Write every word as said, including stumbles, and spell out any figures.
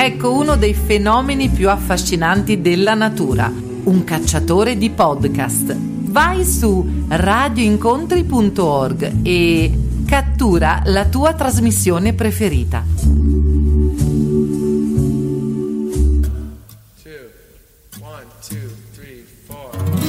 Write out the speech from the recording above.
Ecco uno dei fenomeni più affascinanti della natura, un cacciatore di podcast. Vai su radioincontri punto org e cattura la tua trasmissione preferita.